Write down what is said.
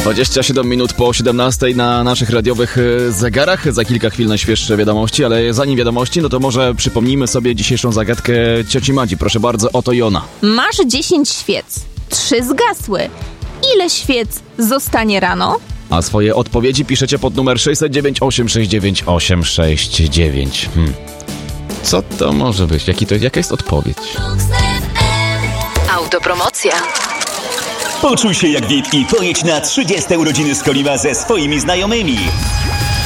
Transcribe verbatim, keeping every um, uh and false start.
dwadzieścia siedem minut po siedemnastej na naszych radiowych zegarach. Za kilka chwil najświeższe wiadomości, ale zanim wiadomości, no to może przypomnijmy sobie dzisiejszą zagadkę cioci Madzi. Proszę bardzo, oto i ona. Masz dziesięć świec, trzy zgasły. Ile świec zostanie rano? A swoje odpowiedzi piszecie pod numer sześć zero dziewięć osiem sześć dziewięć osiem sześć dziewięć. Hmm. Co to może być? Jaki to, jaka jest odpowiedź? Autopromocja. Poczuj się jak V I P i pojedź na trzydzieste urodziny Skoliwa ze swoimi znajomymi.